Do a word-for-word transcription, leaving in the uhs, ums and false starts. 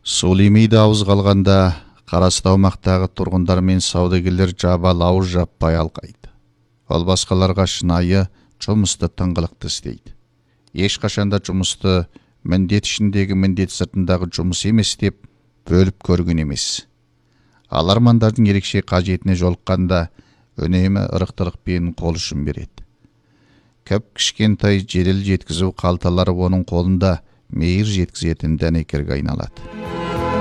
Сулеймейді ауыз қалғанда, Қарасты аумақтағы тұрғындар мен саудагерлер жабал ауыз жаппай алқайды. Ол басқаларға шынайы жұмысты тыңғылықты істейді. Ешқашанда жұмысты міндет ішіндегі міндет сыртындағы жұмыс емес деп бөліп көрген емес. Ал армандардың ерекше қажетіне жолыққанда үнемі ырықтылықпен қол ұшын береді. Кіп кішкентай жедел жеткізу қалталары оның қолында мейір жеткізетін дәнекерге айналады.